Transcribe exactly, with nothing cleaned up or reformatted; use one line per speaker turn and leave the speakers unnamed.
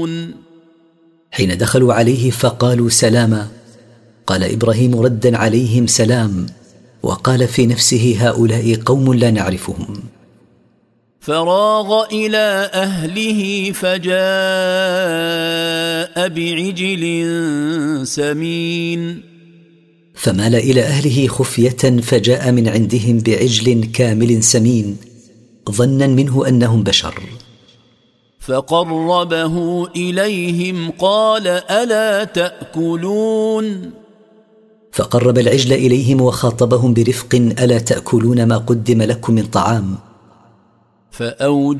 تأكلون.
حين دخلوا عليه فقالوا سلاما، قال إبراهيم ردا عليهم سلام، وقال في نفسه هؤلاء قوم لا نعرفهم.
فراغ إلى أهله فجاء بعجل سمين.
فمال إلى أهله خفية فجاء من عندهم بعجل كامل سمين، ظنا منه أنهم بشر.
فقربه إليهم قال ألا تأكلون.
فقرب العجل إليهم وخاطبهم برفق، ألا تأكلون ما قدم لكم من طعام؟
فأوجس